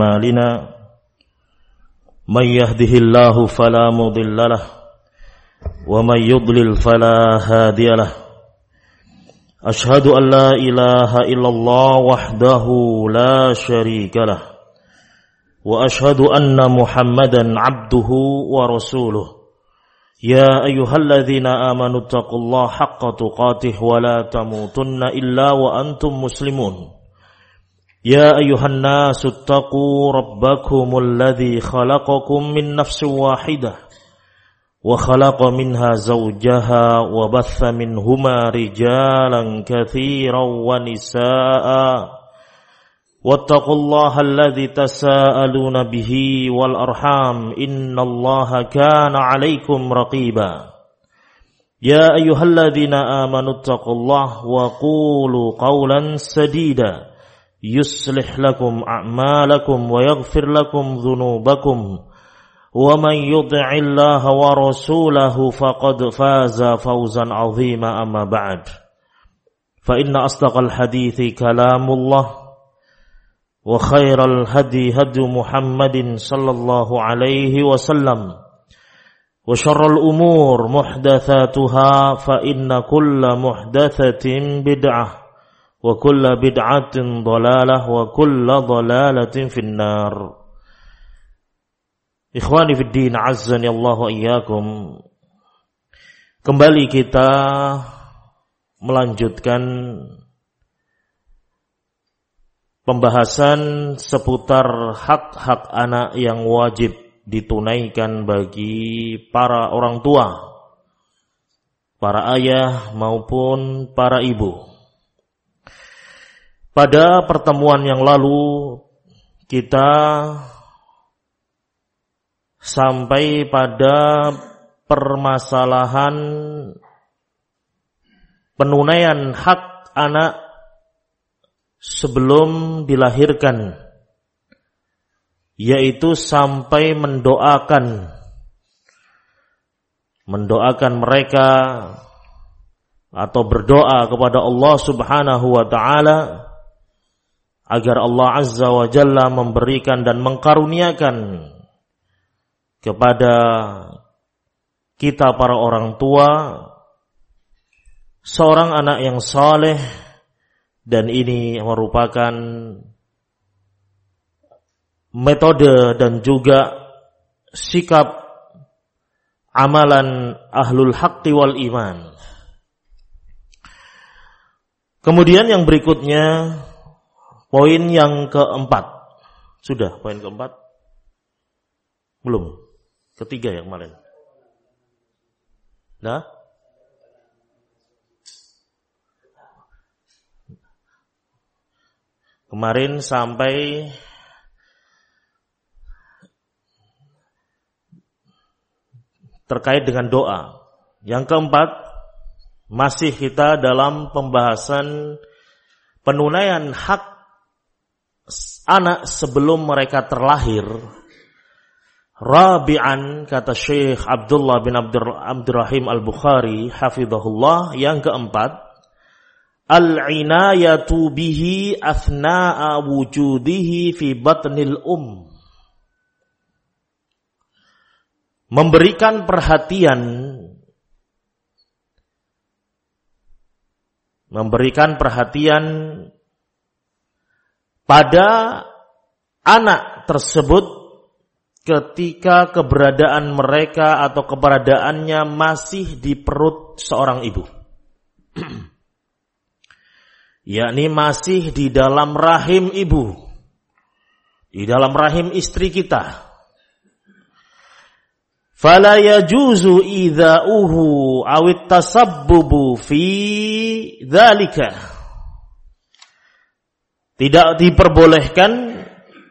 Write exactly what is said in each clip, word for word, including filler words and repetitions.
أعمالنا من يهده الله فلا مضل له ومن يضلل فلا هادي له أشهد أن لا إله إلا الله وحده لا شريك له وأشهد أن محمدا عبده ورسوله يا أيها الذين آمنوا اتقوا الله حق تقاته ولا تموتن إلا وأنتم مسلمون يا أيها الناس اتقوا ربكم الذي خلقكم من نفس واحدة وخلق منها زوجها وبث منهما رجالا كثيرا ونساء واتقوا الله الذي تساءلون به والأرحام إن الله كان عليكم رقيبا يا أيها الذين آمنوا اتقوا الله وقولوا قولا سديدا يصلح لكم أعمالكم ويغفر لكم ذنوبكم ومن يطع الله ورسوله فقد فاز فوزا عظيما أما بعد فإن أصدق الحديث كلام الله وخير الهدي هدي محمد صلى الله عليه وسلم وشر الأمور محدثاتها فإن كل محدثة بدعة وكل بدعة ضلالة وكل ضلالة في النار. Ikhwani fid din, azzani Allah wa iyyakum. Kembali kita melanjutkan pembahasan seputar hak-hak anak yang wajib ditunaikan bagi para orang tua, para ayah maupun para ibu. Pada pertemuan yang lalu kita sampai pada permasalahan penunaian hak anak sebelum dilahirkan, yaitu sampai mendoakan mendoakan mereka atau berdoa kepada Allah Subhanahu wa taala agar Allah Azza wa Jalla memberikan dan mengkaruniakan kepada kita para orang tua seorang anak yang saleh, dan ini merupakan metode dan juga sikap amalan ahlul haqqi wal iman. Kemudian yang berikutnya, poin yang keempat. Sudah poin keempat? Belum. Ketiga yang kemarin. Nah? Kemarin sampai terkait dengan doa. Yang keempat, masih kita dalam pembahasan penunaian hak anak sebelum mereka terlahir. Rabi'an, kata Syekh Abdullah bin Abdurrahim Al-Bukhari hafizahullah, yang keempat, al-inayatu bihi athna'a wujudihi fi batnil um. Memberikan perhatian memberikan perhatian pada anak tersebut ketika keberadaan mereka atau keberadaannya masih di perut seorang ibu. Yakni masih di dalam rahim ibu, di dalam rahim istri kita. Fala yajuzu idza'uhu awit tasabbubu fi dzalika. Tidak diperbolehkan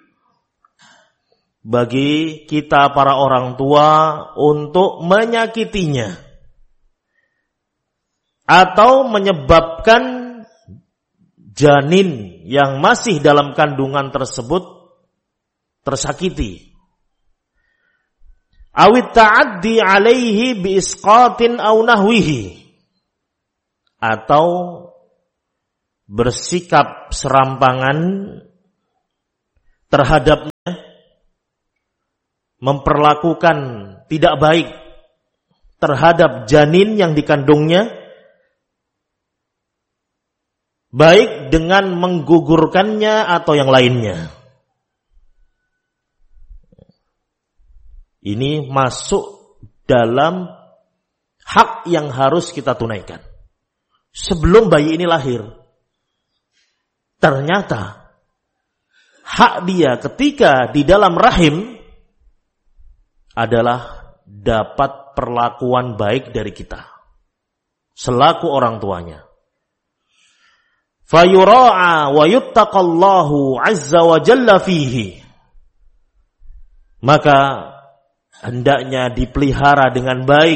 bagi kita para orang tua untuk menyakitinya atau menyebabkan janin yang masih dalam kandungan tersebut tersakiti. Awit ta'addi alaihi bi isqatin aw nahwihi, atau bersikap serampangan terhadapnya memperlakukan tidak baik terhadap janin yang dikandungnya, baik dengan menggugurkannya atau yang lainnya. Ini masuk dalam hak yang harus kita tunaikan sebelum bayi ini lahir. Ternyata hak dia ketika di dalam rahim adalah dapat perlakuan baik dari kita selaku orang tuanya. Fayura'a wa yuttaqallahu azza wa jalla fihi. Maka hendaknya dipelihara dengan baik,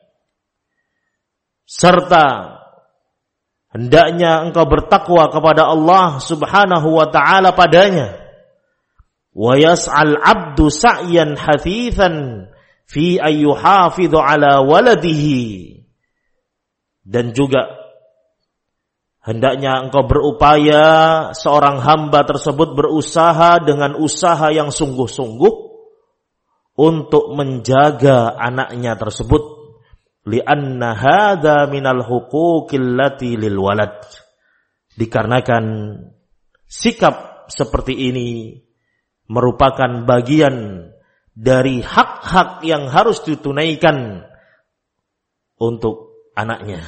serta hendaknya engkau bertakwa kepada Allah subhanahu wa ta'ala padanya. Wa yas'al abdu sa'yan hathithan fi ayyuhafidhu ala waladihi. Dan juga hendaknya engkau berupaya, seorang hamba tersebut berusaha dengan usaha yang sungguh-sungguh untuk menjaga anaknya tersebut. Li'anna hadza minal huquqil lati lil walad. Dikarenakan sikap seperti ini merupakan bagian dari hak-hak yang harus ditunaikan untuk anaknya.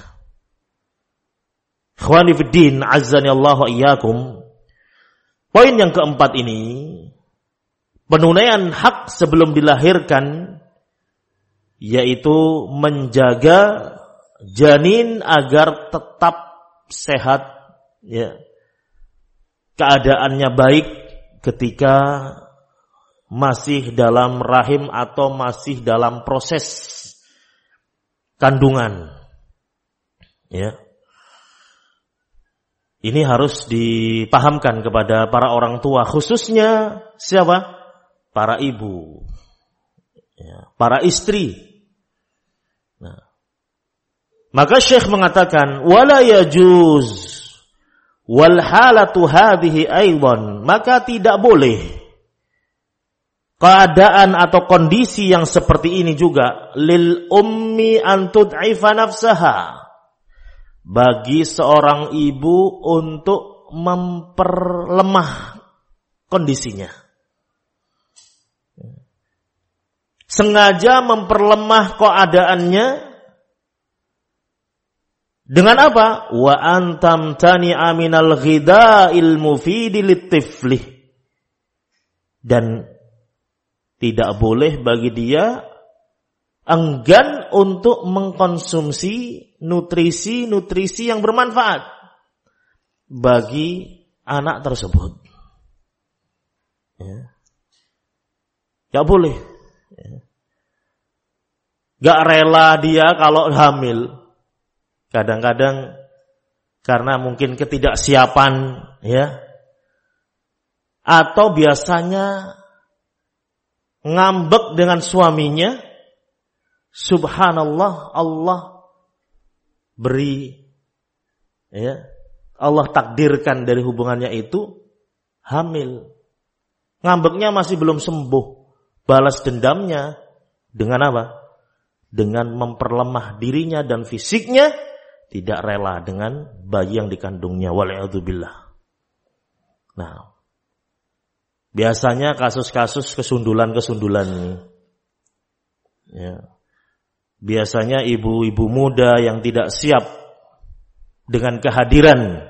Ikhwani fiddin, azzani Allah wa iyyakum. Poin yang keempat ini, penunaian hak sebelum dilahirkan, yaitu menjaga janin agar tetap sehat, ya, keadaannya baik ketika masih dalam rahim atau masih dalam proses kandungan, ya. Ini harus dipahamkan kepada para orang tua, khususnya siapa? Para ibu, ya, para istri. Nah, maka Syekh mengatakan wala yajuz wal halatu hadhihi aidan, maka tidak boleh keadaan atau kondisi yang seperti ini juga lil ummi an tud'ifa nafsaha, bagi seorang ibu untuk memperlemah kondisinya, sengaja memperlemah keadaannya dengan apa? Wa antam tani'a minal ghidha'il mufidi litifli, dan tidak boleh bagi dia enggan untuk mengkonsumsi nutrisi-nutrisi yang bermanfaat bagi anak tersebut. Ya. Gak boleh. Ya. Gak rela dia kalau hamil. Kadang-kadang karena mungkin ketidaksiapan, ya, atau biasanya ngambek dengan suaminya. Subhanallah, Allah beri, ya, Allah takdirkan dari hubungannya itu hamil. Ngambeknya masih belum sembuh. Balas dendamnya dengan apa? Dengan memperlemah dirinya dan fisiknya, tidak rela dengan bayi yang dikandungnya. Wal'iyadzubillah. Nah, biasanya kasus-kasus kesundulan-kesundulan ini, ya, biasanya ibu-ibu muda yang tidak siap dengan kehadiran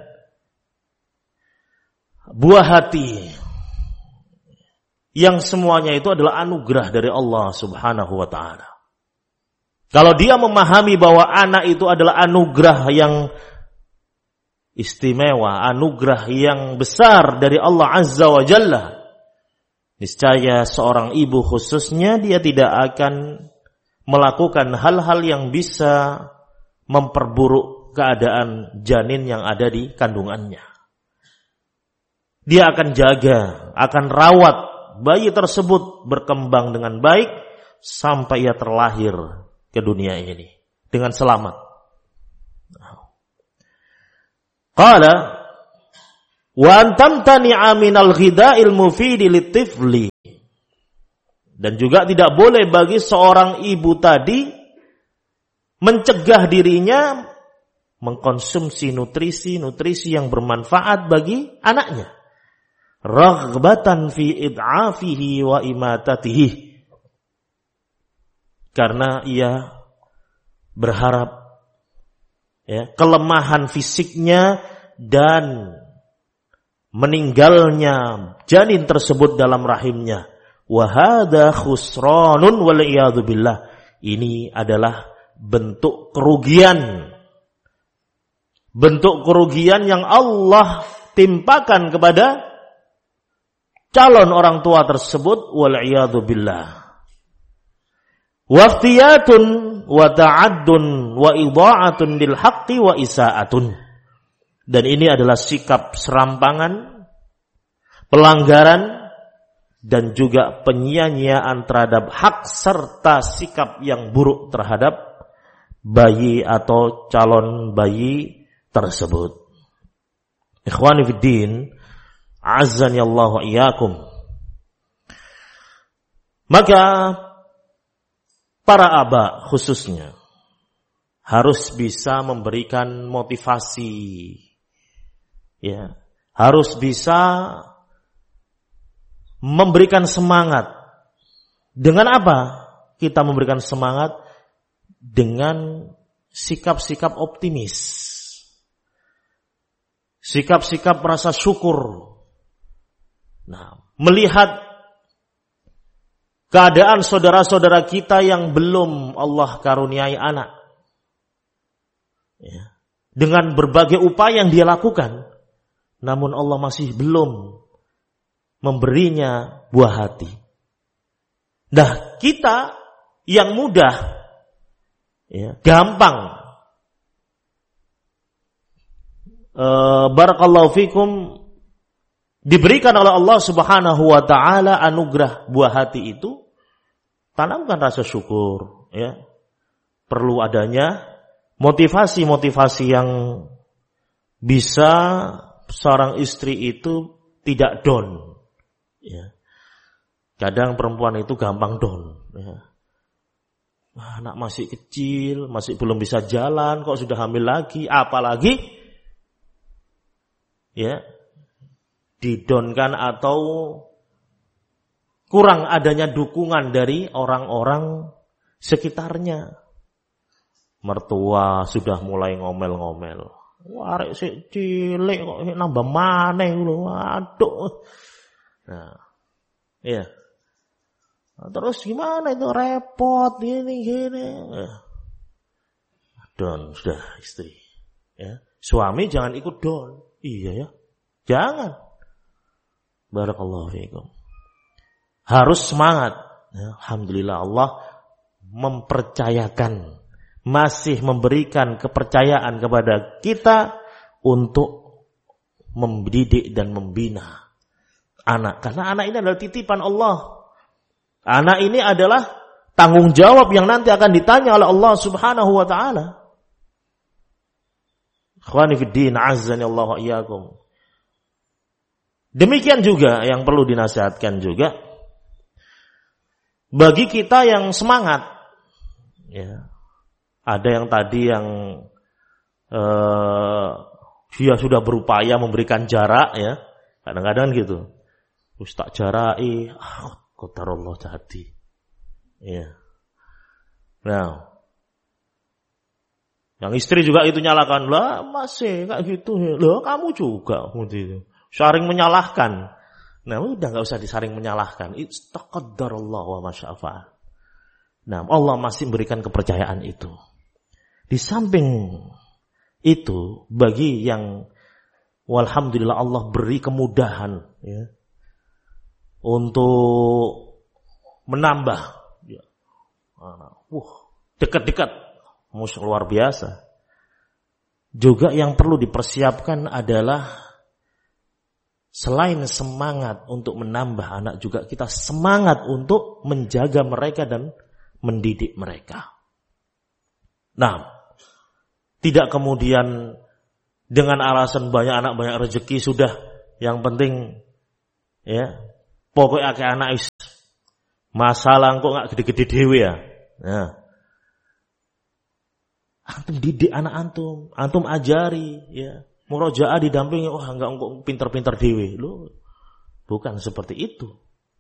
buah hati yang semuanya itu adalah anugerah dari Allah subhanahu wa ta'ala. Kalau dia memahami bahwa anak itu adalah anugerah yang istimewa, anugerah yang besar dari Allah azza wa jalla, niscaya seorang ibu khususnya dia tidak akan melakukan hal-hal yang bisa memperburuk keadaan janin yang ada di kandungannya. Dia akan jaga, akan rawat bayi tersebut berkembang dengan baik sampai ia terlahir ke dunia ini dengan selamat. Qala wa antam tani'a minal ghidha'il mufidi litifli, Dan juga tidak boleh bagi seorang ibu tadi mencegah dirinya mengkonsumsi nutrisi-nutrisi yang bermanfaat bagi anaknya. Raghbatan fi id'afihi wa imatatihi. Karena ia berharap ya, kelemahan fisiknya dan meninggalnya janin tersebut dalam rahimnya. Wa hadza khusranun wal iyadu billah. Ini adalah bentuk kerugian. Bentuk kerugian yang Allah timpakan kepada calon orang tua tersebut, wal iyadu billah. Waftiyatun wa ta'addun wa idha'atun bil haqqi wa isaatun. Dan ini adalah sikap serampangan, pelanggaran dan juga penyia-nyiaan terhadap hak serta sikap yang buruk terhadap bayi atau calon bayi tersebut. Ikhwani fid din, Azzani Allah wa iyyakum. Maka para aba khususnya harus bisa memberikan motivasi, ya, harus bisa memberikan semangat. Dengan apa kita memberikan semangat? Dengan sikap-sikap optimis, sikap-sikap rasa syukur. Nah, melihat keadaan saudara-saudara kita yang belum Allah karuniai anak, ya, dengan berbagai upaya yang dia lakukan, namun Allah masih belum memberinya buah hati. Nah, kita yang mudah, ya, gampang, e, barakallahu fikum, diberikan oleh Allah Subhanahu wa taala anugerah buah hati itu, tanamkan rasa syukur, ya. Perlu adanya motivasi-motivasi yang bisa seorang istri itu tidak down, ya. Kadang perempuan itu gampang down, ya. Anak masih kecil, masih belum bisa jalan, kok sudah hamil lagi, apalagi ya didonkan atau kurang adanya dukungan dari orang-orang sekitarnya. Mertua sudah mulai ngomel-ngomel. Warek sik cilik kok nambah maneh lho. Waduh. Nah, iya. Nah, terus gimana itu, repot gini gini. Don sudah istri. Ya. Suami jangan ikut don. Iya ya. Jangan. Barakallahu fiikum. Harus semangat. Ya, alhamdulillah Allah mempercayakan, masih memberikan kepercayaan kepada kita untuk mendidik dan membina anak. Karena anak ini adalah titipan Allah. Anak ini adalah tanggung jawab yang nanti akan ditanya oleh Allah Subhanahu wa taala. Ikhwani fid din, azzani Allah wa iyyakum. Demikian juga yang perlu dinasihatkan juga bagi kita yang semangat, ya. Ada yang tadi yang uh, dia sudah berupaya memberikan jarak, ya. Kadang-kadang gitu. Ustaz jarai, ah, qadarullah jadi. Ya. Nah, yang istri juga itu nyalakan, lah masih kayak gitu, loh kamu juga gitu. Saring menyalahkan. Nah, udah enggak usah disaring menyalahkan. Istaqaddarallah wa masya'afa'al. Nah, Allah masih memberikan kepercayaan itu. Di samping itu, bagi yang walhamdulillah Allah beri kemudahan, ya, untuk menambah, ya, uh, dekat-dekat, musuh luar biasa. Juga yang perlu dipersiapkan adalah selain semangat untuk menambah anak, juga kita semangat untuk menjaga mereka dan mendidik mereka. Nah, tidak kemudian dengan alasan banyak anak banyak rezeki sudah, yang penting ya pokoknya kayak anak is Masalah kok nggak gede-gede dewe ya. Nah. Antum didik anak antum, antum ajari ya. Murojaah didampingi, oh enggak kok pinter-pinter dewe. Loh, bukan seperti itu.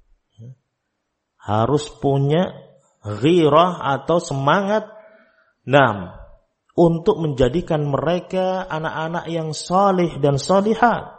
Harus punya ghirah atau semangat nam untuk menjadikan mereka anak-anak yang salih dan salihah.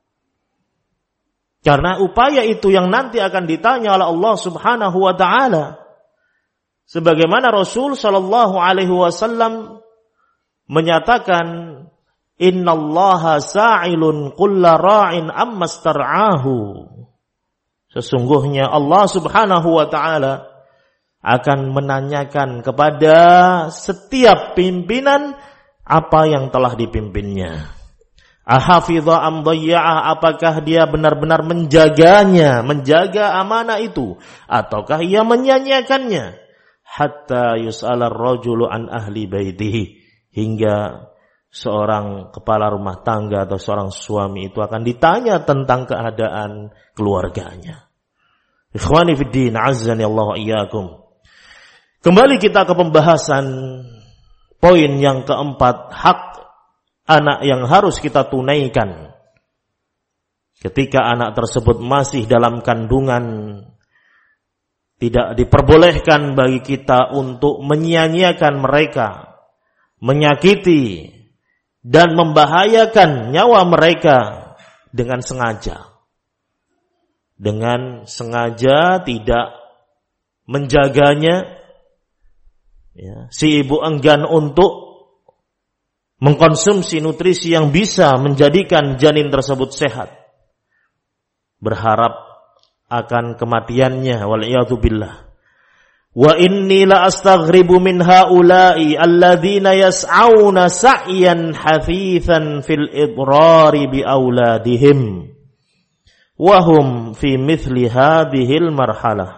Karena upaya itu yang nanti akan ditanya oleh Allah Subhanahu wa taala. Sebagaimana Rasul sallallahu alaihi wasallam menyatakan, innallaha sa'ilun kulla ra'in amma star'ahu. Sesungguhnya Allah Subhanahu wa taala akan menanyakan kepada setiap pimpinan apa yang telah dipimpinnya. Ahafidha am dhayya'ah, apakah dia benar-benar menjaganya, menjaga amanah itu, ataukah ia menyanyiakannya? Hatta yus'ala ar-rajulu an ahli baitihi, hingga seorang kepala rumah tangga atau seorang suami itu akan ditanya tentang keadaan keluarganya. Ikhwani fid din, azzani Allah wa iyyakum. Kembali kita ke pembahasan poin yang keempat, hak anak yang harus kita tunaikan ketika anak tersebut masih dalam kandungan. Tidak diperbolehkan bagi kita untuk menyia-nyiakan mereka, menyakiti dan membahayakan nyawa mereka dengan sengaja. Dengan sengaja tidak menjaganya, ya, si ibu enggan untuk mengkonsumsi nutrisi yang bisa menjadikan janin tersebut sehat, berharap akan kematiannya, wal'iyadzu billah. Wa inni la astaghribu min haula'i alladzina yas'auna sa'yan hafithan fil idrari bi auladihim wa hum fi mithli hadhil marhalah.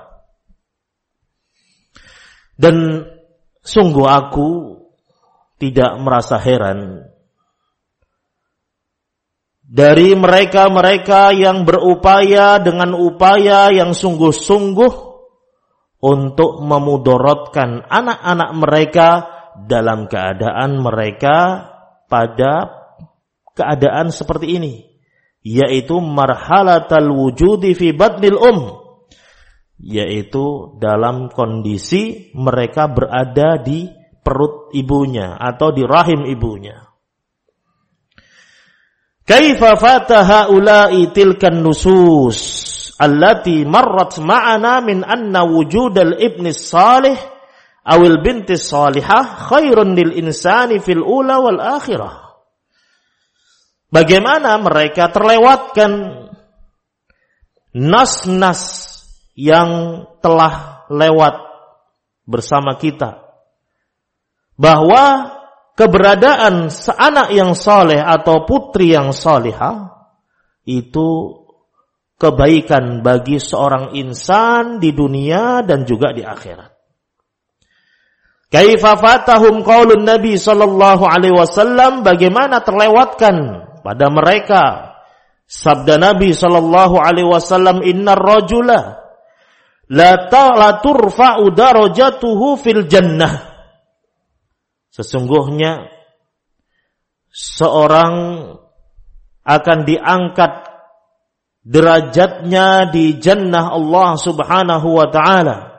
Dan sungguh aku tidak merasa heran dari mereka-mereka yang berupaya dengan upaya yang sungguh-sungguh untuk memudorotkan anak-anak mereka dalam keadaan mereka pada keadaan seperti ini, yaitu marhalatal wujudi fi batnil um, yaitu dalam kondisi mereka berada di perut ibunya atau di rahim ibunya. Kaifa fataha ula'i tilkan nusus allati marrat ma'ana min anna wujudal ibni salih awil binti salihah khairun lil insani fil ula wal akhirah. Bagaimana mereka terlewatkan nas-nas yang telah lewat bersama kita, bahwa keberadaan seanak yang saleh atau putri yang salihah itu kebaikan bagi seorang insan di dunia dan juga di akhirat. Kaifa fatahum qaulun Nabi sallallahu alaihi wasallam, bagaimana terlewatkan pada mereka sabda Nabi sallallahu alaihi wasallam, innar rajula la ta'la turfa'u darajatuhu fil jannah. Sesungguhnya seorang akan diangkat derajatnya di jannah Allah Subhanahu wa taala.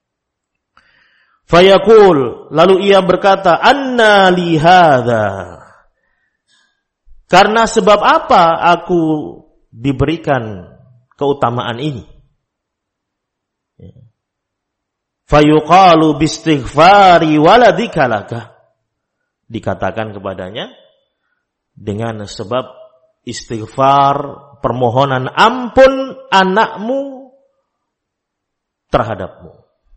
Fayaqul, lalu ia berkata, anna li hadza, karena sebab apa aku diberikan keutamaan ini? Fayuqalu bistighfari waladika laka, dikatakan kepadanya dengan sebab istighfar, permohonan ampun anakmu terhadapmu.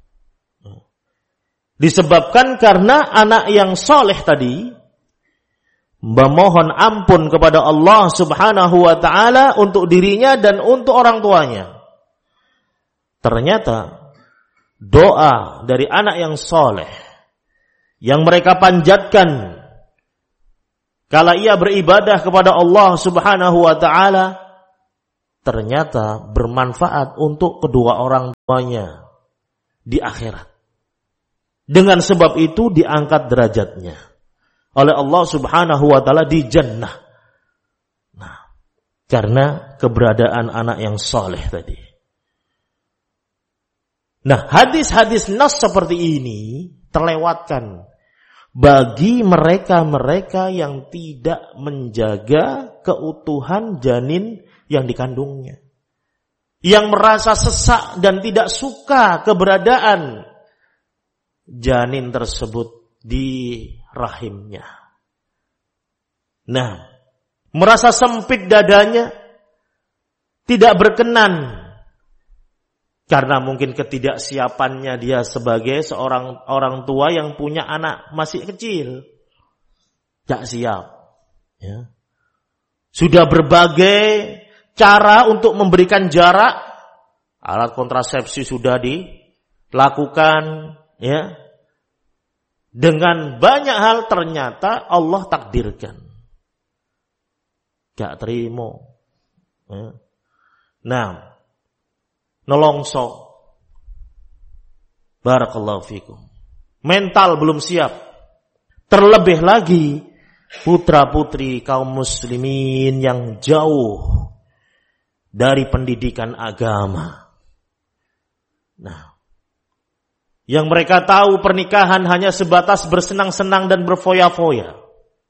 Disebabkan karena anak yang soleh tadi memohon ampun kepada Allah Subhanahu wa ta'ala untuk dirinya dan untuk orang tuanya. Ternyata doa dari anak yang soleh yang mereka panjatkan kala ia beribadah kepada Allah Subhanahu wa ta'ala ternyata bermanfaat untuk kedua orang tuanya, di akhirat. Dengan sebab itu diangkat derajatnya oleh Allah Subhanahu wa taala di jannah. Nah, karena keberadaan anak yang soleh tadi. Nah, hadis-hadis nas seperti ini terlewatkan bagi mereka-mereka yang tidak menjaga keutuhan janin yang dikandungnya. Yang merasa sesak dan tidak suka keberadaan janin tersebut di rahimnya. Nah, merasa sempit dadanya, tidak berkenan karena mungkin ketidaksiapannya dia sebagai seorang orang tua yang punya anak masih kecil. Tidak siap. Ya. Sudah berbagai cara untuk memberikan jarak, alat kontrasepsi sudah dilakukan, ya. Dengan banyak hal ternyata Allah takdirkan. Gak terima. Ya. Nah, nolongso. Barakallahu fikum. Mental belum siap. Terlebih lagi putra-putri kaum muslimin yang jauh dari pendidikan agama. Nah, yang mereka tahu pernikahan hanya sebatas bersenang-senang dan berfoya-foya.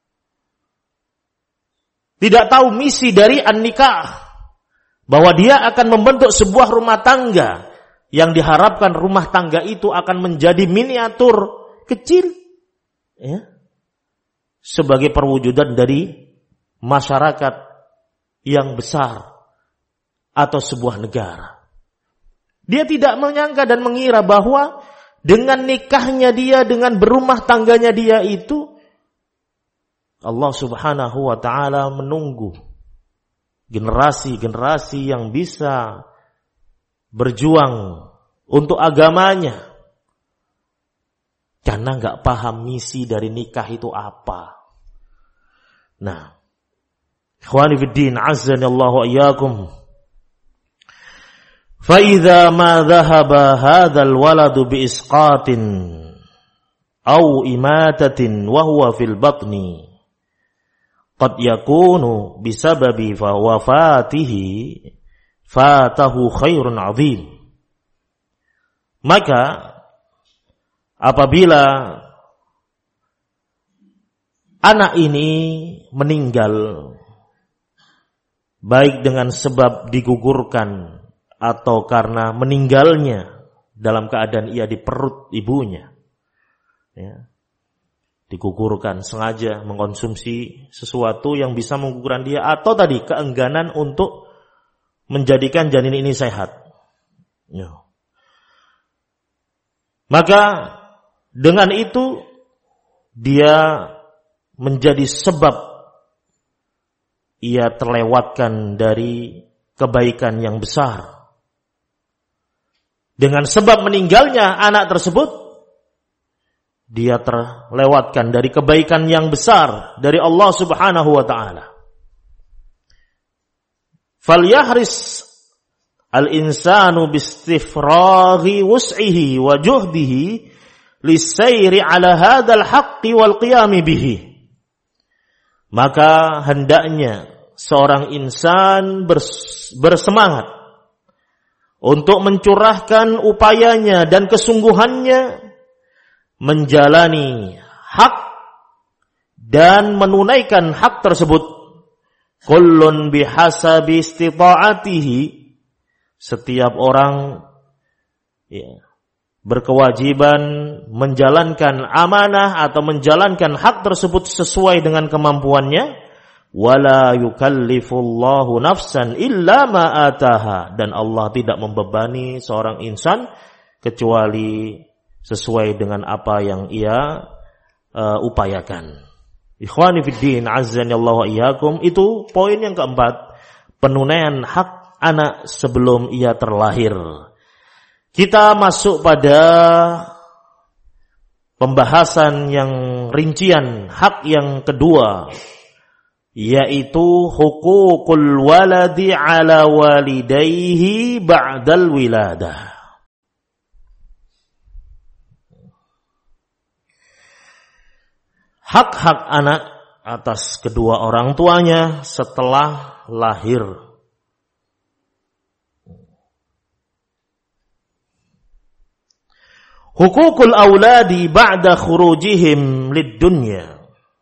Tidak tahu misi dari an-nikah, bahwa dia akan membentuk sebuah rumah tangga yang diharapkan rumah tangga itu akan menjadi miniatur kecil, ya, sebagai perwujudan dari masyarakat yang besar atau sebuah negara. Dia tidak menyangka dan mengira bahwa dengan nikahnya dia, dengan berumah tangganya dia itu, Allah Subhanahu wa ta'ala menunggu generasi-generasi yang bisa berjuang untuk agamanya. Karena nggak paham misi dari nikah itu apa. Nah, ikhwani fiddin, azzanallahu wa iyyakum. Fa idza ma dhahaba hadzal waladu bi isqatin aw imatatin wa huwa fil batni qad yakunu bisababi wafatihi fatahu khairun azim. Maka apabila anak ini meninggal baik dengan sebab digugurkan atau karena meninggalnya dalam keadaan ia di perut ibunya, ya, digugurkan sengaja mengkonsumsi sesuatu yang bisa menggugurkan dia, atau tadi keengganan untuk menjadikan janin ini sehat, ya. Maka dengan itu dia menjadi sebab ia terlewatkan dari kebaikan yang besar. Dengan sebab meninggalnya anak tersebut, dia terlewatkan dari kebaikan yang besar dari Allah Subhanahu wa ta'ala. Falyahris al-insanu bistifraghi wus'ihi wa juhdihi lisayri ala hadzal haqqi wal qiyami bihi. Maka hendaknya seorang insan bersemangat untuk mencurahkan upayanya dan kesungguhannya menjalani hak dan menunaikan hak tersebut. Kullun bihasabi istita'atihi. Setiap orang, ya, berkewajiban menjalankan amanah atau menjalankan hak tersebut sesuai dengan kemampuannya. Wala yukallifullahu nafsan illa ma ataha. Dan Allah tidak membebani seorang insan kecuali sesuai dengan apa yang ia uh, upayakan. Ikhwani fiddin, azzanallahu wa iyyakum. Itu poin yang keempat, penunaian hak anak sebelum ia terlahir. Kita masuk pada pembahasan yang rincian hak yang kedua, yaitu hukukul waladi ala walidayhi ba'dal wiladah. hak-hak anak atas kedua orang tuanya setelah lahir. Hukukul auladi ba'da khurujihim lid-dunya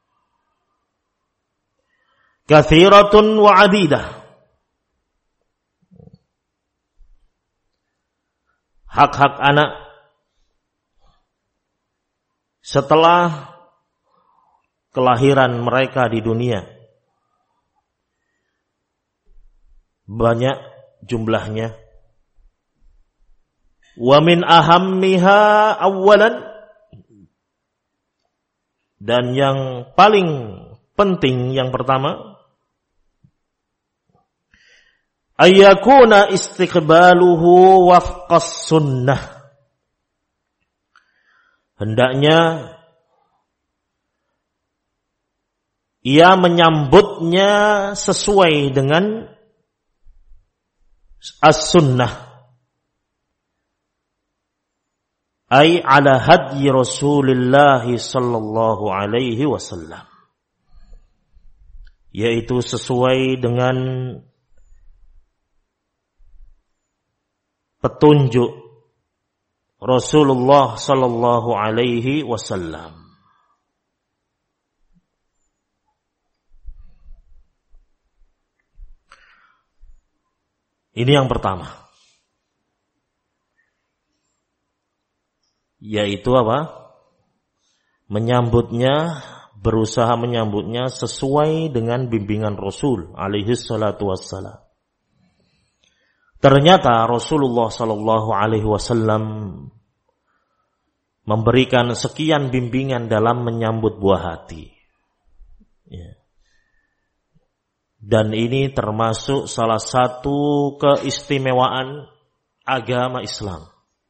kathiratun wa adidah. Hak-hak anak setelah kelahiran mereka di dunia banyak jumlahnya. Wa min ahammiha awwalan, dan yang paling penting yang pertama, ayyakuna istiqbaluhu wafqas sunnah, hendaknya ia menyambutnya sesuai dengan as-sunnah, ay ala hadyi Rasulullah sallallahu alaihi wasallam, yaitu sesuai dengan petunjuk Rasulullah sallallahu alaihi wasallam. Ini yang pertama. Yaitu apa? Menyambutnya, berusaha menyambutnya sesuai dengan bimbingan Rasul alaihi salatu wassalam. Ternyata Rasulullah sallallahu alaihi wasallam memberikan sekian bimbingan dalam menyambut buah hati. Ya. Dan ini termasuk salah satu keistimewaan agama Islam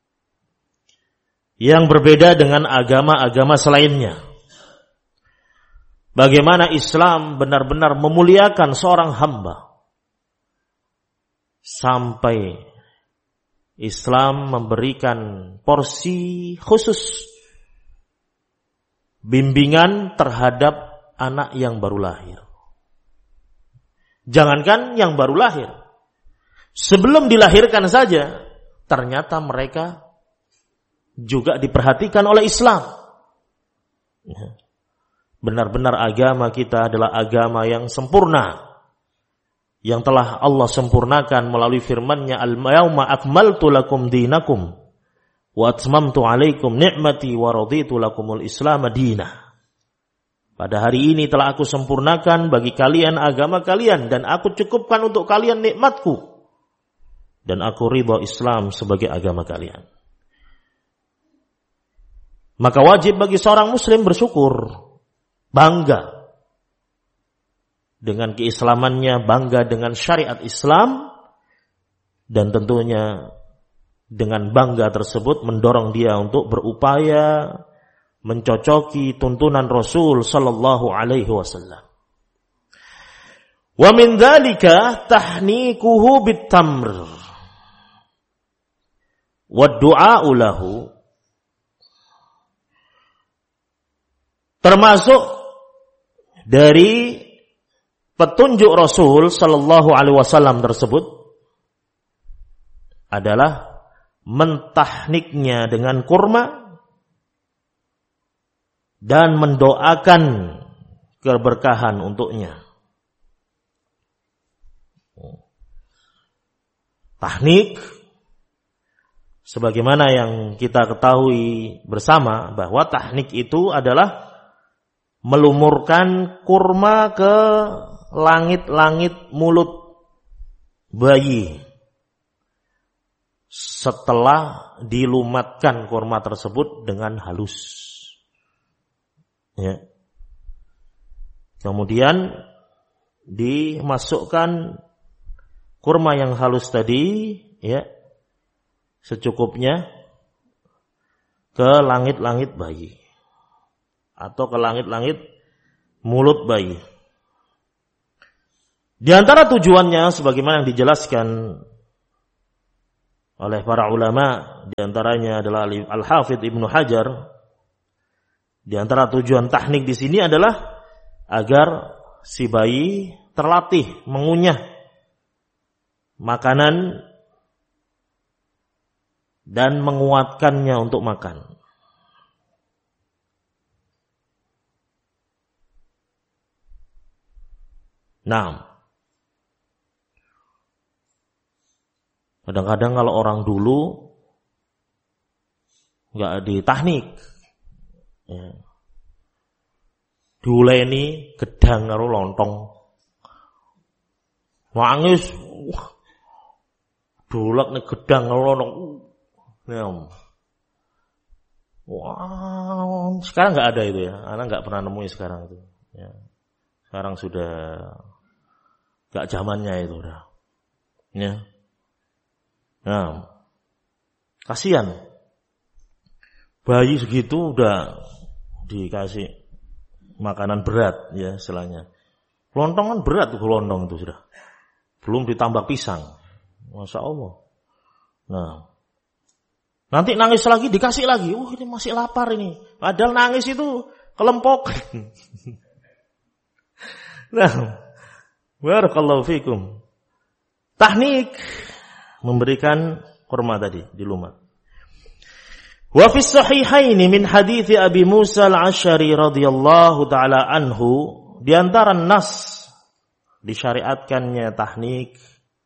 yang berbeda dengan agama-agama selainnya. Bagaimana Islam benar-benar memuliakan seorang hamba, sampai Islam memberikan porsi khusus bimbingan terhadap anak yang baru lahir. Jangankan yang baru lahir, sebelum dilahirkan saja ternyata mereka juga diperhatikan oleh Islam. Benar-benar agama kita adalah agama yang sempurna, yang telah Allah sempurnakan melalui firman-Nya, al-yauma akmaltu lakum dinakum wa atmamtu alaikum ni'mati wa raditu lakumul islam madinah. Pada hari ini telah aku sempurnakan bagi kalian agama kalian, dan aku cukupkan untuk kalian nikmatku, dan aku ridha Islam sebagai agama kalian. Maka wajib bagi seorang muslim bersyukur, bangga dengan keislamannya, bangga dengan syariat Islam, dan tentunya dengan bangga tersebut mendorong dia untuk berupaya mencocoki tuntunan Rasul sallallahu alaihi wasallam. Wa min dzalika tahnikuhu bit-tamr wa du'a'u lahu. Termasuk dari petunjuk Rasul sallallahu alaihi wasallam tersebut adalah mentahniknya dengan kurma dan mendoakan keberkahan untuknya. Tahnik, sebagaimana yang kita ketahui bersama bahwa tahnik itu adalah melumurkan kurma ke langit-langit mulut bayi setelah dilumatkan kurma tersebut dengan halus. Ya. Kemudian dimasukkan kurma yang halus tadi, ya, secukupnya ke langit-langit bayi atau ke langit-langit mulut bayi. Di antara tujuannya sebagaimana yang dijelaskan oleh para ulama, di antaranya adalah Al-Hafidz Ibnu Hajar Di antara tujuan tahnik di sini adalah agar si bayi terlatih mengunyah makanan dan menguatkannya untuk makan. Nah, kadang-kadang kalau orang dulu nggak ditahnik, ya, diuleni gedang karo lontong, nangis, wah, dolak nih gedang karo lontong, ya. Wah, sekarang nggak ada itu ya, anak nggak pernah nemuin sekarang itu, ya. Sekarang sudah nggak zamannya itu udah, ya. Nah, kasihan. Bayi segitu udah dikasih makanan berat ya istilahnya. Lontong kan berat tuh lontong itu sudah. Belum ditambah pisang. Masya Allah. Nah, nanti nangis lagi dikasih lagi. Oh ini masih lapar ini. Padahal nangis itu kelempok. Nah, barakallahu fikum. Tahnik memberikan kurma tadi di lumat. Wa fi sahihaini min hadits Abi Musa al-Asy'ari radhiyallahu taala anhu, di antara nas disyariatkannya tahnik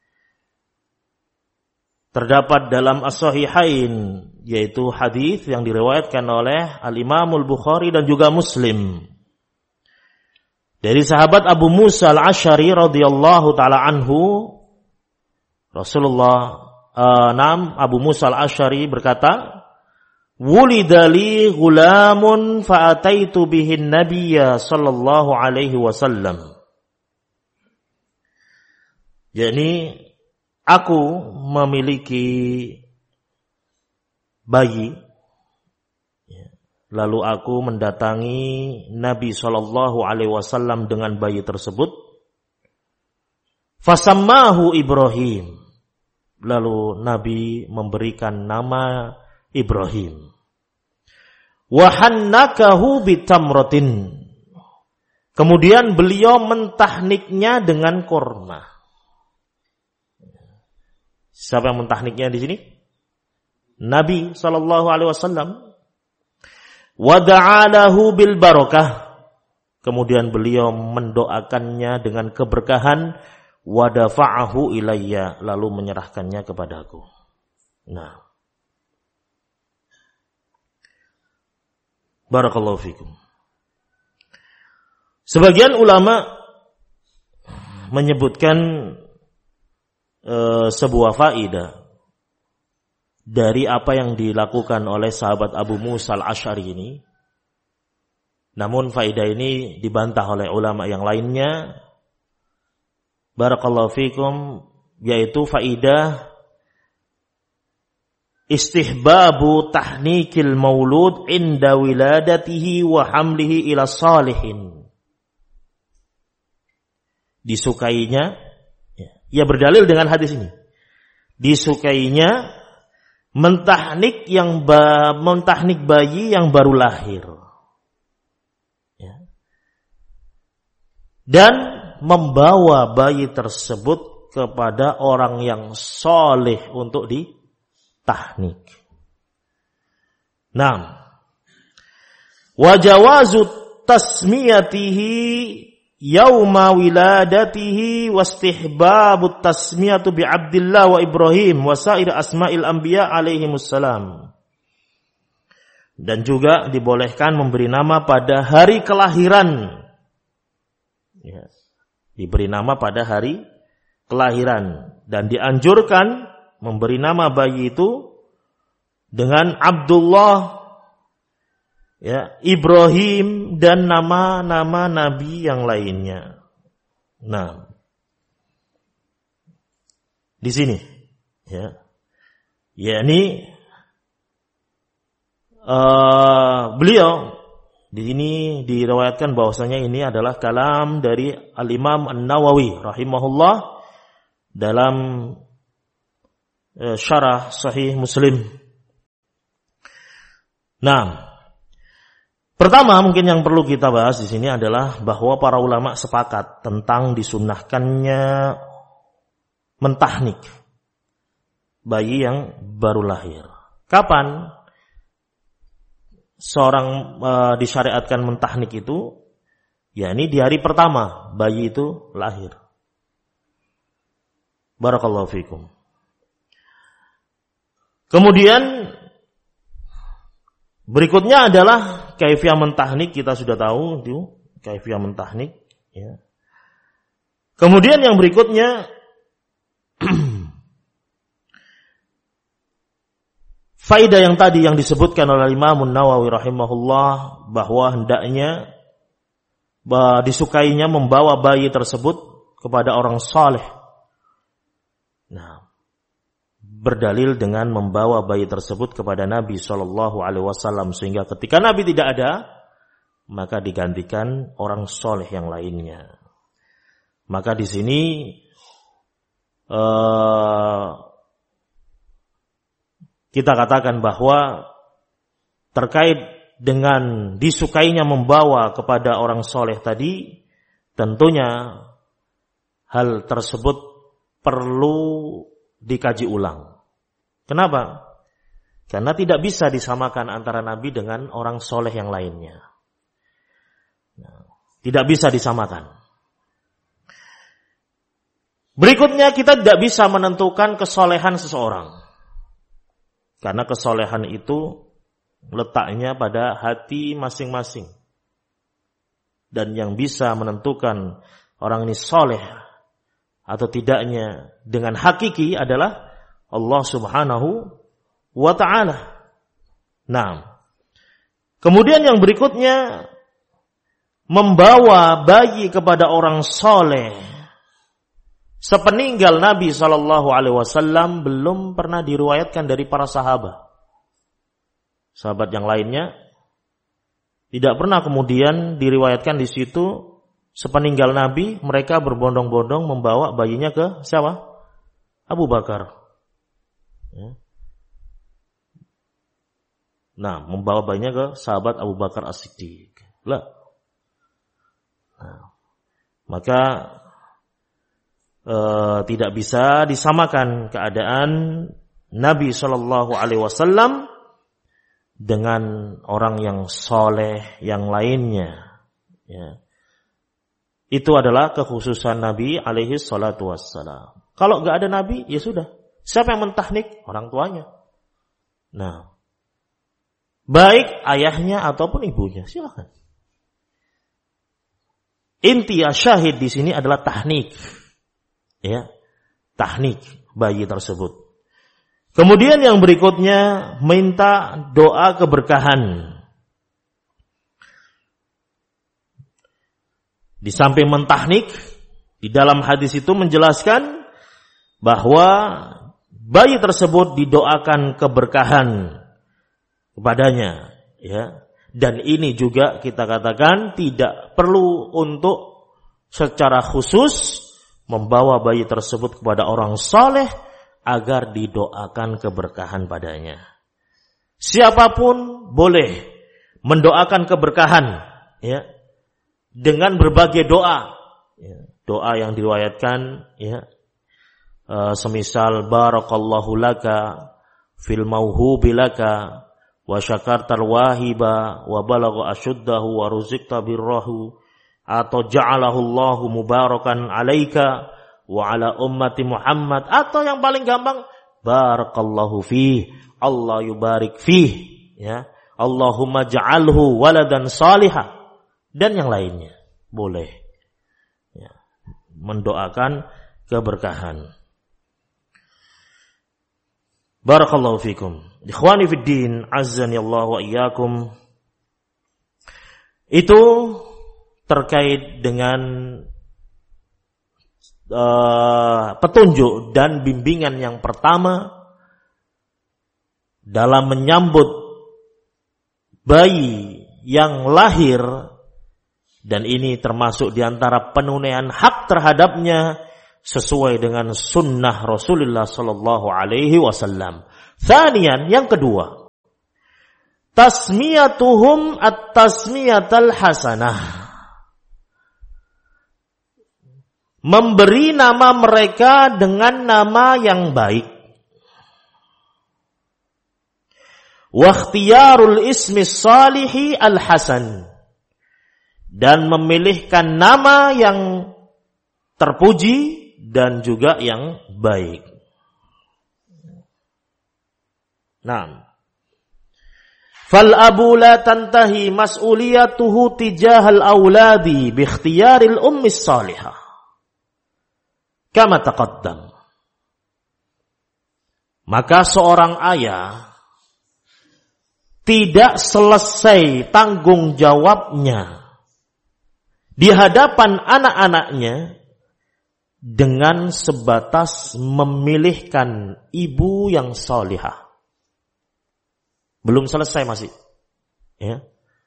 terdapat dalam as-sahihain, yaitu hadis yang diriwayatkan oleh Al-Imam Al-Bukhari dan juga Muslim. Dari sahabat Abu Musa al-Asy'ari radhiyallahu taala anhu, Rasulullah uh, Nam Abu Musa al-Asy'ari berkata, "Wulidali ghulamun fa'ataitu bihin nabiyya sallallahu alaihi wasallam." Jadi aku memiliki bayi, lalu aku mendatangi Nabi sallallahu alaihi wasallam dengan bayi tersebut. Fasammahu Ibrahim. Lalu Nabi memberikan nama Ibrahim. Wa hannakahu bitamratin. Kemudian beliau mentahniknya dengan kurma. Siapa yang mentahniknya di sini? Nabi sallallahu alaihi wasallam. Wa da'alahu bil barakah. Kemudian beliau mendoakannya dengan keberkahan. Wa dafa'ahu ilayya, lalu menyerahkannya kepadaku. Nah, barakallahu fikum. Sebagian ulama menyebutkan e, sebuah faedah dari apa yang dilakukan oleh sahabat Abu Musa al-Asy'ari ini. Namun faedah ini dibantah oleh ulama yang lainnya. Barakallahu fikum, yaitu faidah istihbabu tahnikil maulud inda wiladatihi wa hamlihi ila salihin. Disukainya, ya berdalil dengan hadis ini. Disukainya mentahnik yang ba, mentahnik bayi yang baru lahir. Ya. Dan membawa bayi tersebut kepada orang yang soleh untuk ditahnik. Nah, wajawazu tasmiyatihi yauma wiladatihi wastihbabut tasmiyatu bi Abdillah wa Ibrahim wa sair asma'il anbiya alaihimussalam. Dan juga dibolehkan memberi nama pada hari kelahiran. Ya. Diberi nama pada hari kelahiran. Dan dianjurkan memberi nama bayi itu dengan Abdullah, ya, Ibrahim, dan nama-nama nabi yang lainnya. Nah, di sini, ya, yakni uh, beliau di sini diriwayatkan bahwasanya ini adalah kalam dari Al-Imam An-Nawawi rahimahullah dalam uh, syarah Sahih Muslim. Nah, Pertama mungkin yang perlu kita bahas di sini adalah bahwa para ulama sepakat tentang disunnahkannya mentahnik bayi yang baru lahir. Kapan seorang e, disyariatkan mentahnik itu? Ya, ini di hari pertama bayi itu lahir. Barakallahu fikum. Kemudian berikutnya adalah kaifiyah mentahnik, kita sudah tahu itu kaifiyah mentahnik, ya. Kemudian yang berikutnya faedah yang tadi yang disebutkan oleh Imam Nawawi rahimahullah bahwa hendaknya bah, disukainya membawa bayi tersebut kepada orang saleh. Nah, berdalil dengan membawa bayi tersebut kepada Nabi shallallahu alaihi wasallam sehingga ketika Nabi tidak ada maka digantikan orang soleh yang lainnya. Maka di sini uh, kita katakan bahwa terkait dengan disukainya membawa kepada orang soleh tadi, tentunya hal tersebut perlu dikaji ulang. Kenapa? Karena tidak bisa disamakan antara Nabi dengan orang soleh yang lainnya. Tidak bisa disamakan. Berikutnya kita tidak bisa menentukan kesolehan seseorang. Karena kesolehan itu letaknya pada hati masing-masing. Dan yang bisa menentukan orang ini soleh atau tidaknya dengan hakiki adalah Allah subhanahu wa ta'ala. Nah, kemudian yang berikutnya membawa bayi kepada orang soleh sepeninggal Nabi shallallahu alaihi wasallam belum pernah diriwayatkan dari para sahabat. Sahabat yang lainnya tidak pernah kemudian diriwayatkan di situ sepeninggal Nabi mereka berbondong-bondong membawa bayinya ke siapa? Abu Bakar. Ya. Nah, membawa bayinya ke sahabat Abu Bakar As-Siddiq. Lah. Nah, maka e, tidak bisa disamakan keadaan Nabi Shallallahu Alaihi Wasallam dengan orang yang soleh yang lainnya. Ya. Itu adalah kekhususan Nabi alaihi salatu wassalam. Kalau nggak ada Nabi, ya sudah. Siapa yang mentahnik? Orang tuanya. Nah, baik ayahnya ataupun ibunya, silakan. Inti syahid di sini adalah tahnik. Ya, tahnik bayi tersebut. Kemudian yang berikutnya minta doa keberkahan. Di samping mentahnik, di dalam hadis itu menjelaskan bahwa bayi tersebut didoakan keberkahan kepadanya, ya. Dan ini juga kita katakan tidak perlu untuk secara khusus membawa bayi tersebut kepada orang saleh agar didoakan keberkahan padanya. Siapapun boleh mendoakan keberkahan, ya, dengan berbagai doa, ya, doa yang diriwayatkan, ya, uh, semisal barakallahu laka fil mauhubi laka wa syakartal wahiba wa balagha asyuddahu wa ruzikta birrahu, atau ja'alahu Allahu mubarakan alaika wa ala ummati Muhammad, atau yang paling gampang barakallahu fih, Allah yubarik fih, ya, Allahumma ja'alhu waladan salihah, dan yang lainnya boleh, ya, mendoakan keberkahan. Barakallahu fikum. Ikhwani fid din, azzani Allah wa iyyakum. Itu terkait dengan uh, petunjuk dan bimbingan yang pertama dalam menyambut bayi yang lahir, dan ini termasuk diantara penunaian hak terhadapnya sesuai dengan sunnah Rasulullah sallallahu alaihi wasallam. Tsaniyan, yang kedua, tasmiyatuhum at-tasmiyatal hasanah. Memberi nama mereka dengan nama yang baik. Wa ikhtiyarul ismi salihi al-hasan. Dan memilihkan nama yang terpuji dan juga yang baik. Nah, fal abu la tantahi mas'uliyatuhu tijahal auladi bi ikhtiyaril ummi salihah. Kama taqaddam. Maka seorang ayah tidak selesai tanggung jawabnya di hadapan anak-anaknya dengan sebatas memilihkan ibu yang salihah. Belum selesai masih. Ya.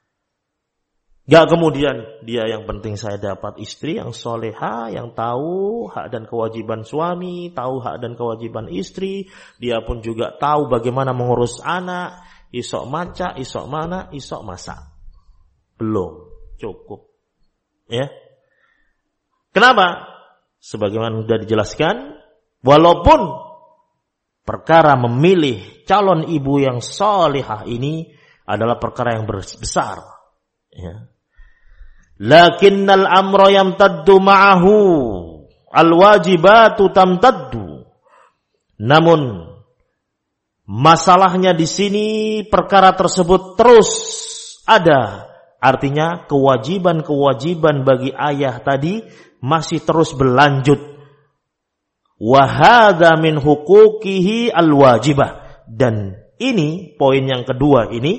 Gak kemudian dia yang penting saya dapat istri yang soleha, yang tahu hak dan kewajiban suami, tahu hak dan kewajiban istri. Dia pun juga tahu bagaimana mengurus anak, isok maca, isok mana, isok masak. Belum cukup. Ya. Kenapa? Sebagaimana sudah dijelaskan, walaupun perkara memilih calon ibu yang solihah ini adalah perkara yang besar. Ya. Lakinnal amra yamtaddu ma'ahu al-wajibatu tamtaddu. Namun masalahnya di sini perkara tersebut terus ada. Artinya kewajiban-kewajiban bagi ayah tadi masih terus berlanjut. Wa hadza min huquqihi al-wajibah. Dan ini poin yang kedua ini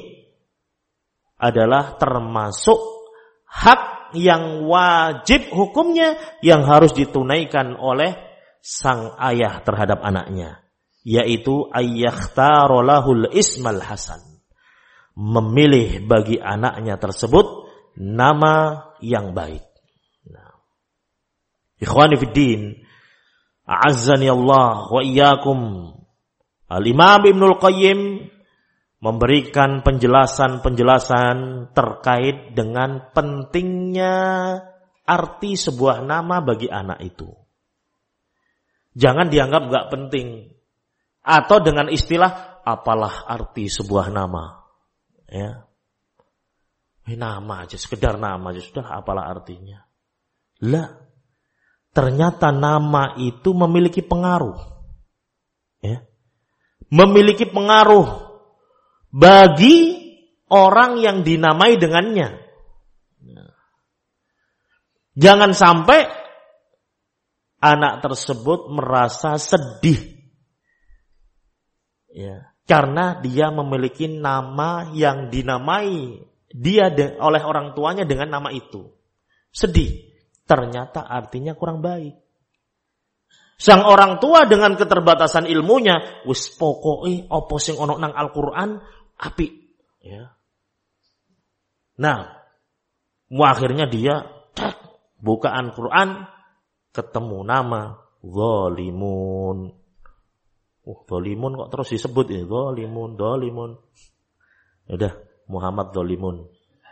adalah termasuk hak yang wajib hukumnya yang harus ditunaikan oleh sang ayah terhadap anaknya, yaitu ayyakhtara lahul ismal hasan, memilih bagi anaknya tersebut nama yang baik. Nah. Ikhwani fiddin, a'azzani Allah wa iyyakum. Al-Imam Ibnul Qayyim memberikan penjelasan-penjelasan terkait dengan pentingnya arti sebuah nama bagi anak itu. Jangan dianggap enggak penting. Atau dengan istilah, apalah arti sebuah nama. Ya. Ini nama aja, sekedar nama aja, sudah apalah artinya. Lah, ternyata nama itu memiliki pengaruh. Ya. Memiliki pengaruh bagi orang yang dinamai dengannya. Jangan sampai anak tersebut merasa sedih, ya, karena dia memiliki nama yang dinamai dia de- oleh orang tuanya dengan nama itu. Sedih, ternyata artinya kurang baik. Sang orang tua dengan keterbatasan ilmunya, wis pokoke apa sing ana nang Al-Qur'an apik, ya. Nah, akhirnya dia cek bukaan Quran, ketemu nama Zalimun. Oh, Zalimun kok terus disebut ini, Zalimun, Zalimun. Udah, Muhammad Zalimun.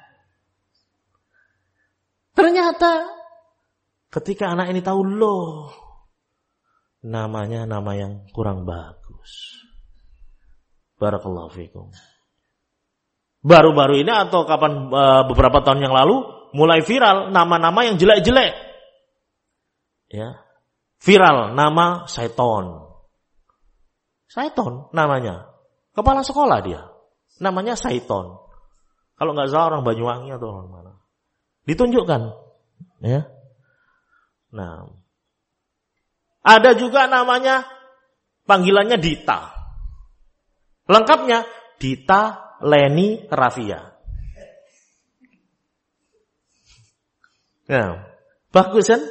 Ternyata ketika anak ini tahu, loh, namanya nama yang kurang bagus. Barakallahu fikum. Baru-baru ini atau kapan uh, beberapa tahun yang lalu mulai viral nama-nama yang jelek-jelek. Ya. Viral nama Saiton. Saiton namanya. Kepala sekolah dia. Namanya Saiton. Kalau enggak salah orang Banyuwangi atau orang mana. Ditunjukkan, ya. Nah, ada juga namanya panggilannya Dita. Lengkapnya Dita Leni Rafia. Nah, bagus kan?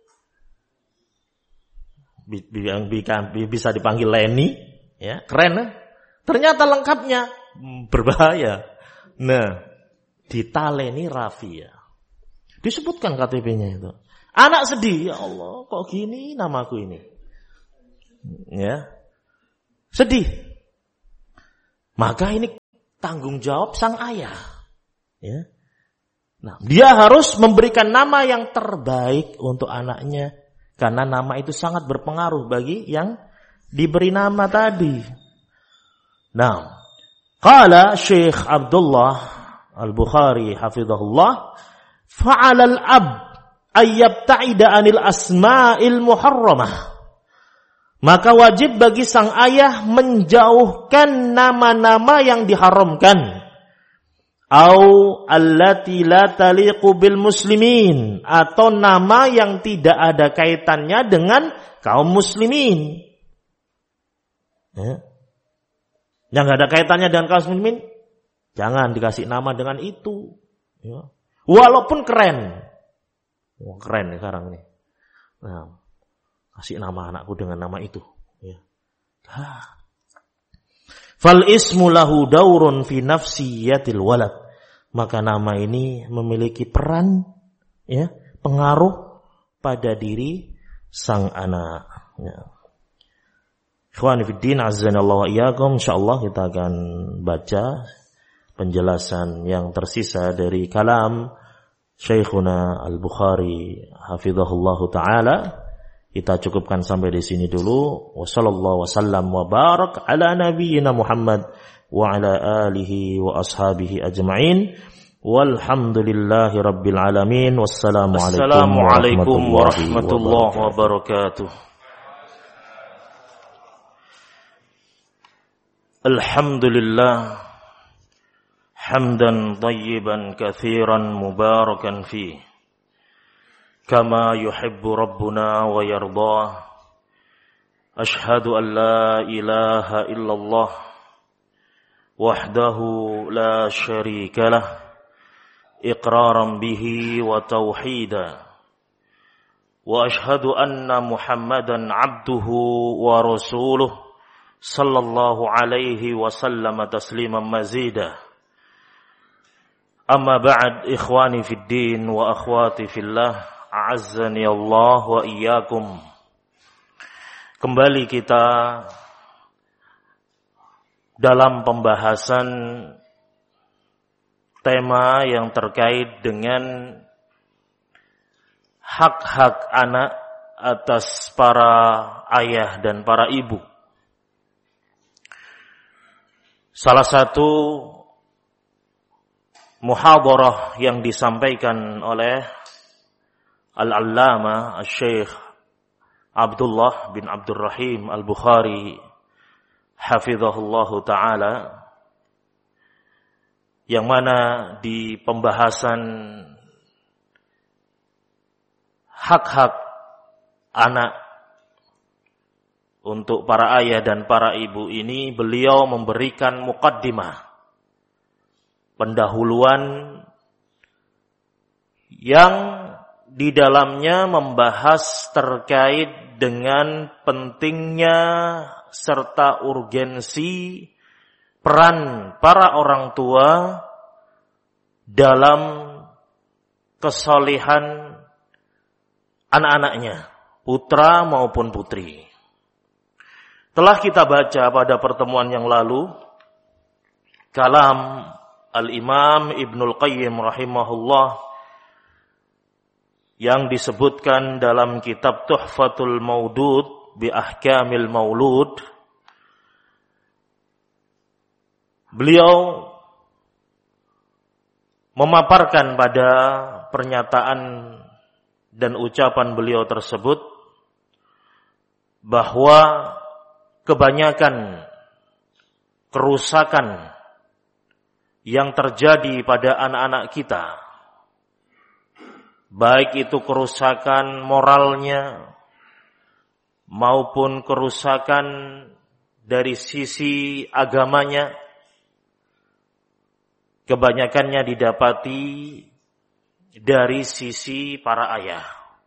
Bisa dipanggil Leni, ya, keren kan? Ternyata lengkapnya berbahaya. Nah, Dita Leni Rafia. Disebutkan K T P-nya itu. Anak sedih, ya Allah, kok gini namaku ini? Ya. Sedih. Maka ini tanggung jawab sang ayah. Ya. Nah, dia harus memberikan nama yang terbaik untuk anaknya. Karena nama itu sangat berpengaruh bagi yang diberi nama tadi. Nah, qala Syekh Abdullah Al-Bukhari hafizahullah, fa'ala al-ab ayyabta'ida 'anil asma'il muharramah. Maka wajib bagi sang ayah menjauhkan nama-nama yang diharamkan. Au allati la taliqu bil muslimin, atau nama yang tidak ada kaitannya dengan kaum muslimin. Ya. Yang tidak ada kaitannya dengan kaum muslimin, jangan dikasih nama dengan itu. Ya. Walaupun keren. Wah, keren nih sekarang nih. Nah, kasih nama anakku dengan nama itu. Ya. Ah. Fal ismu lahu daurun fi nafsiyatil walad. Maka nama ini memiliki peran, ya, pengaruh pada diri sang anak. Ya. Ikhwani fiddin, azzanallahu wa iyyakum. Insyaallah kita akan baca penjelasan yang tersisa dari kalam Syekhuna Al-Bukhari hafizahullahu taala. Kita cukupkan sampai di sini dulu. Wassallallahu wasallam wa barak ala nabiyyina Muhammad wa ala alihi wa ashabihi ajma'in. Walhamdulillahi rabbil alamin. Wassalamu alaikum warahmatullahi wabarakatuh. Alhamdulillah hamdan tayyiban katsiran mubarakan fihi kama yuhibbu rabbuna wa yardah. Ashhadu an la ilaha illallah wahdahu la syarika lah, iqraran bihi wa tauhida. Wa ashhadu anna Muhammadan abduhu wa rasuluh sallallahu alaihi wasallam tasliman mazida. Amma ba'd, ikhwani fid din wa akhwati fillah, a'azzani Allah wa iyyakum. Kembali kita dalam pembahasan tema yang terkait dengan hak-hak anak atas para ayah dan para ibu. Salah satu muhadharah yang disampaikan oleh Al-Allama Al-Syekh Abdullah bin Abdurrahim Al-Bukhari hafizahullahu ta'ala, yang mana di pembahasan hak-hak anak untuk para ayah dan para ibu ini, beliau memberikan muqaddimah, pendahuluan yang di dalamnya membahas terkait dengan pentingnya serta urgensi peran para orang tua dalam kesalehan anak-anaknya, putra maupun putri. Telah kita baca pada pertemuan yang lalu kalam Al-Imam Ibnul Qayyim rahimahullah yang disebutkan dalam kitab Tuhfatul Maudud bi Ahkamil Maulud. Beliau memaparkan pada pernyataan dan ucapan beliau tersebut bahwa kebanyakan kerusakan yang terjadi pada anak-anak kita, baik itu kerusakan moralnya maupun kerusakan dari sisi agamanya, kebanyakannya didapati dari sisi para ayah.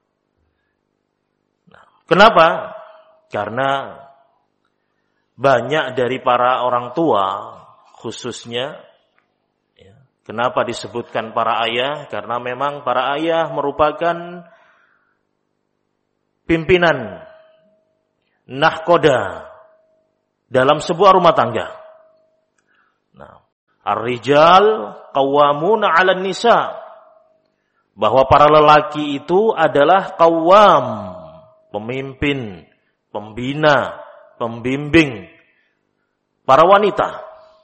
Nah, kenapa? Karena banyak dari para orang tua khususnya, ya, kenapa disebutkan para ayah? Karena memang para ayah merupakan pimpinan nahkoda dalam sebuah rumah tangga. Nah, Ar-rijal qawwamuna 'alan nisa. Bahwa para lelaki itu adalah qawwam, pemimpin, pembina, pembimbing para wanita.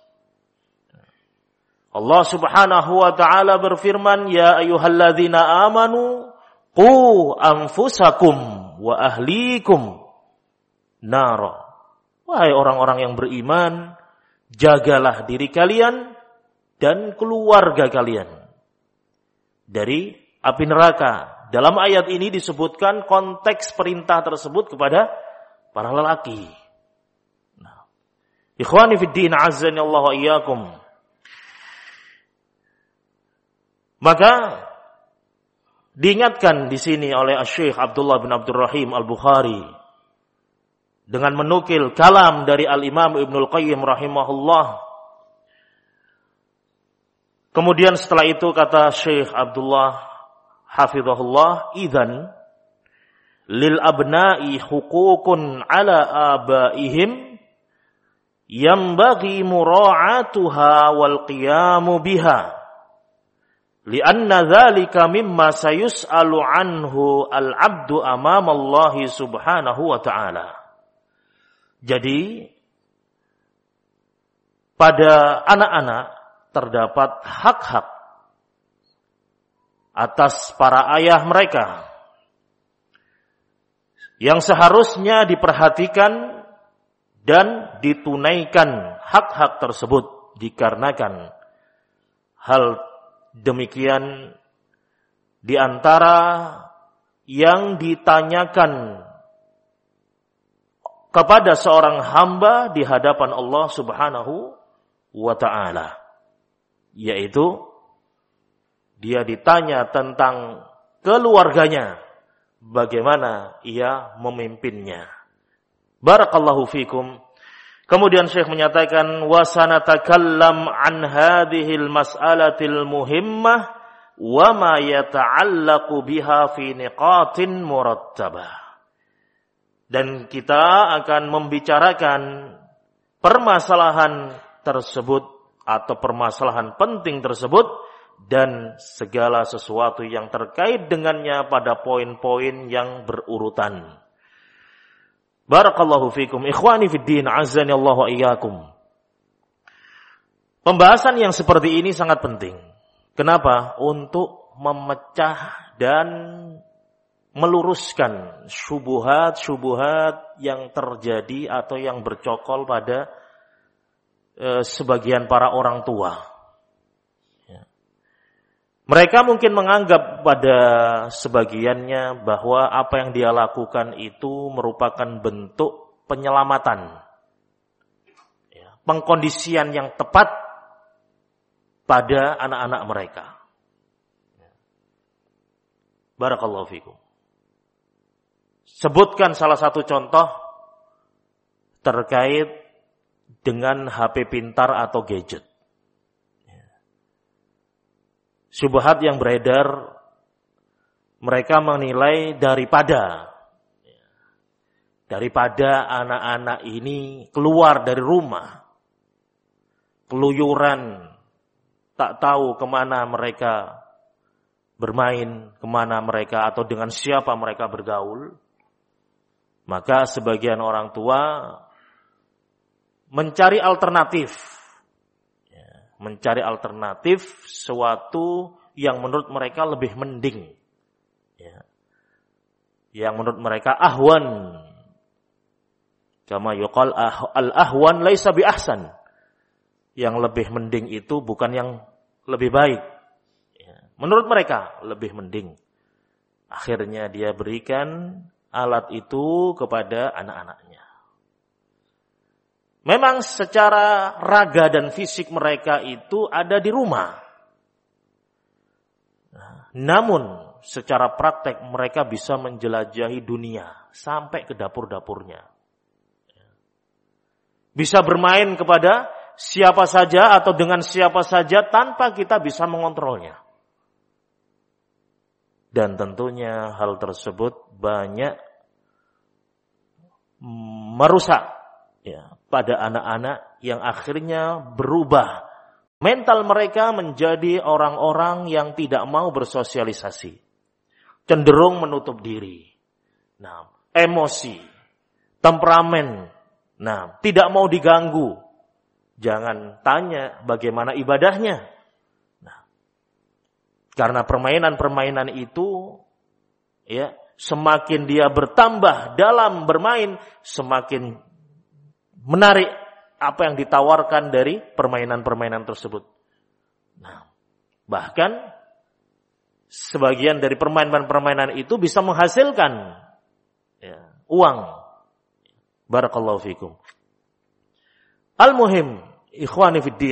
Allah Subhanahu wa taala berfirman, "Ya ayyuhalladzina amanu qu anfusakum wa ahlikum nara." Wahai orang-orang yang beriman, jagalah diri kalian dan keluarga kalian dari api neraka. Dalam ayat ini disebutkan konteks perintah tersebut kepada para lelaki. Nah, ikhwani fid din, azzani Allah wa iyyakum. Maka diingatkan di sini oleh Asy-Syaikh Abdullah bin Abdurrahim Al-Bukhari dengan menukil kalam dari Al-Imam Ibnul Qayyim rahimahullah. Kemudian setelah itu kata Syekh Abdullah hafizahullah, "Idzan lil abna'i huququn 'ala abaihim yanbaghi mura'atuha wal qiyamu biha. Lianna dzalika mimma sayus'alu anhu al-'abdu amama Allah subhanahu wa ta'ala." Jadi pada anak-anak terdapat hak-hak atas para ayah mereka yang seharusnya diperhatikan dan ditunaikan hak-hak tersebut, dikarenakan hal demikian di antara yang ditanyakan kepada seorang hamba di hadapan Allah Subhanahu wa ta'ala, yaitu dia ditanya tentang keluarganya, bagaimana ia memimpinnya. Barakallahu fikum. Kemudian Syekh menyatakan, wa sanatakallam an hadhil mas'alatil muhimmah wa ma yata'allaqu biha fi niqatin murattabah. Dan kita akan membicarakan permasalahan tersebut atau permasalahan penting tersebut dan segala sesuatu yang terkait dengannya pada poin-poin yang berurutan. Barakallahu fikum, ikhwani fid din, azani Allah wa iyyakum. Pembahasan yang seperti ini sangat penting. Kenapa? Untuk memecah dan meluruskan syubuhat-syubuhat yang terjadi atau yang bercokol pada e, sebagian para orang tua. Ya. Mereka mungkin menganggap pada sebagiannya bahwa apa yang dia lakukan itu merupakan bentuk penyelamatan, ya, pengkondisian yang tepat pada anak-anak mereka. Ya. Barakallahu fikum. Sebutkan salah satu contoh terkait dengan H P pintar atau gadget. Syubhat yang beredar, mereka menilai daripada daripada anak-anak ini keluar dari rumah, keluyuran, tak tahu kemana mereka bermain, kemana mereka atau dengan siapa mereka bergaul, maka sebagian orang tua mencari alternatif. Mencari alternatif sesuatu yang menurut mereka lebih mending. Yang menurut mereka ahwan. Kama yuqal al-ahwan laisa bi ahsan. Yang lebih mending itu bukan yang lebih baik. Menurut mereka lebih mending. Akhirnya dia berikan alat itu kepada anak-anaknya. Memang secara raga dan fisik mereka itu ada di rumah. Namun secara praktek mereka bisa menjelajahi dunia sampai ke dapur-dapurnya. Bisa bermain kepada siapa saja atau dengan siapa saja tanpa kita bisa mengontrolnya. Dan tentunya hal tersebut banyak merusak ya, pada anak-anak yang akhirnya berubah mental mereka menjadi orang-orang yang tidak mau bersosialisasi, cenderung menutup diri. Nah, emosi, temperamen, nah, tidak mau diganggu. Jangan tanya bagaimana ibadahnya. Nah, karena permainan-permainan itu, ya, semakin dia bertambah dalam bermain, semakin menarik apa yang ditawarkan dari permainan-permainan tersebut. Nah, bahkan sebagian dari permainan-permainan itu bisa menghasilkan, ya, uang. Barakallahu fikum. Al-muhim, ikhwani fiddin,